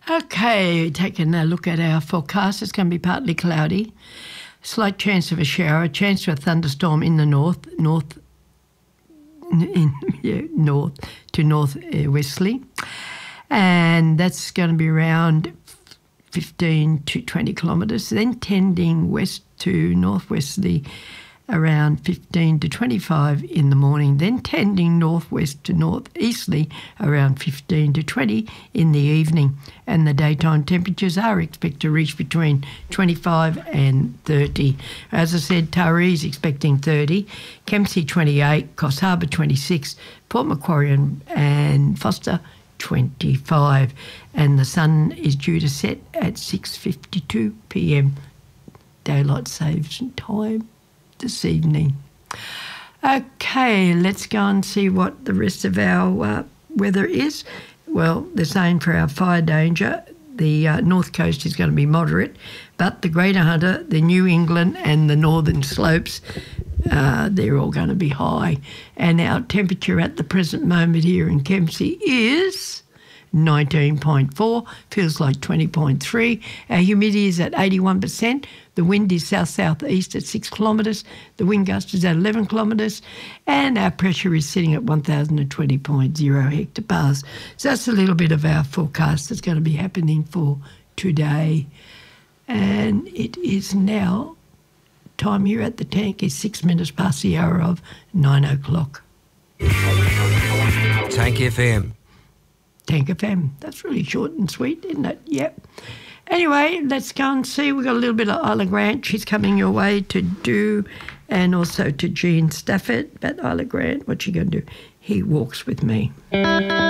Okay, taking a look at our forecast. It's going to be partly cloudy. Slight chance of a shower, chance of a thunderstorm in the north to northwesterly. And that's going to be around 15 to 20 kilometres, then tending west to northwesterly around 15 to 25 in the morning, then tending northwest to northeasterly around 15 to 20 in the evening. And the daytime temperatures are expected to reach between 25 and 30. As I said, Taree is expecting 30, Kempsey 28, Coffs Harbour 26, Port Macquarie and Foster 25, and the sun is due to set at 6:52 p.m. Daylight saves time this evening. Okay, let's go and see what the rest of our weather is. Well, they're saying for our fire danger, the north coast is going to be moderate, but the Greater Hunter, the New England and the northern slopes, they're all going to be high. And our temperature at the present moment here in Kempsey is 19.4, feels like 20.3. Our humidity is at 81%. The wind is south-southeast at 6 kilometres. The wind gust is at 11 kilometres. And our pressure is sitting at 1,020.0 hectopascals. So that's a little bit of our forecast that's going to be happening for today. And it is now, time here at the tank is 6 minutes past the hour of 9 o'clock. Tank FM. Tank FM. That's really short and sweet, isn't it? Yep. Anyway, let's go and see. We've got a little bit of Isla Grant. She's coming your way to do, and also to Jean Stafford. But Isla Grant, what's she going to do? He Walks With Me.